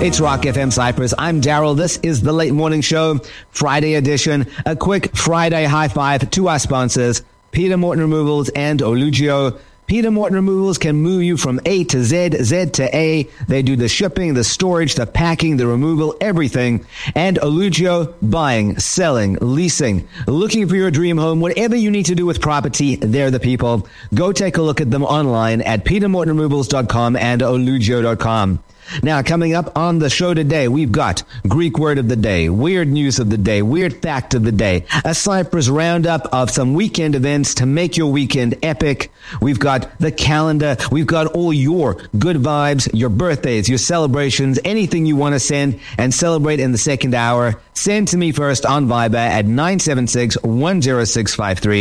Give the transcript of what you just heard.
It's Rock FM Cyprus. I'm Daryl. This is the Late Morning Show, Friday edition. A quick Friday high five to our sponsors, Peter Morton Removals and Olugio. Peter Morton Removals can move you from A to Z, Z to A. They do the shipping, the storage, the packing, the removal, everything. And Olugio, buying, selling, leasing, looking for your dream home, whatever you need to do with property, they're the people. Go take a look at them online at petermortonremovals.com and olugio.com. Now, coming up on the show today, we've got Greek word of the day, weird news of the day, weird fact of the day, a Cyprus roundup of some weekend events to make your weekend epic. We've got the calendar. We've got all your good vibes, your birthdays, your celebrations, anything you want to send and celebrate in the second hour. Send to me first on Viber at 976-10653.